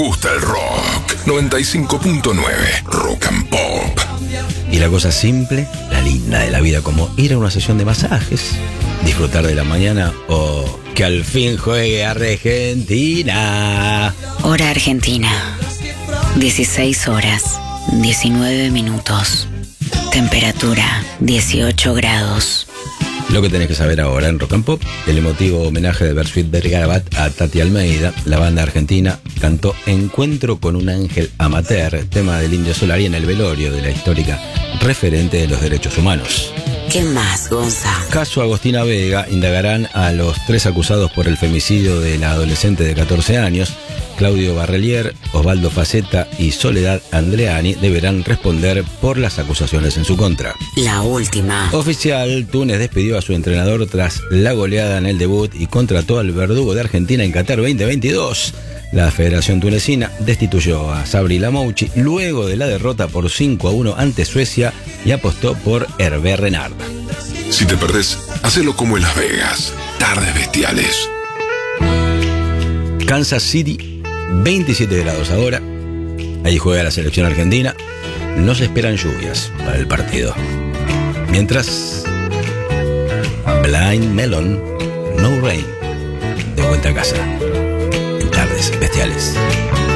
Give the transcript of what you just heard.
Gusta el rock. 95.9 Rock and Pop. Y la cosa simple, la linda de la vida, como ir a una sesión de masajes, disfrutar de la mañana o que al fin juegue Argentina. Hora Argentina. 16 horas, 19 minutos. Temperatura 18 grados. Lo que tenés que saber ahora en Rock and Pop, el emotivo homenaje de Bersuit Vergarabat a Tati Almeida. La banda argentina cantó Encuentro con un ángel amateur, tema del Indio Solari en el velorio de la histórica referente de los derechos humanos. ¿Qué más, Gonza? Caso Agostina Vega, indagarán a los 3 acusados por el femicidio de la adolescente de 14 años. Claudio Barrelier, Osvaldo Facetta y Soledad Andreani deberán responder por las acusaciones en su contra. La última. Oficial, Túnez despidió a su entrenador tras la goleada en el debut y contrató al verdugo de Argentina en Qatar 2022. La Federación Tunecina destituyó a Sabri Lamouchi luego de la derrota por 5-1 ante Suecia y apostó por Hervé Renard. Si te perdés, hacelo como en Las Vegas. Tardes bestiales. Kansas City, 27 grados ahora. Ahí juega la selección argentina. No se esperan lluvias para el partido. Mientras, Blind Melon, No Rain, de vuelta a casa. En Tardes Bestiales.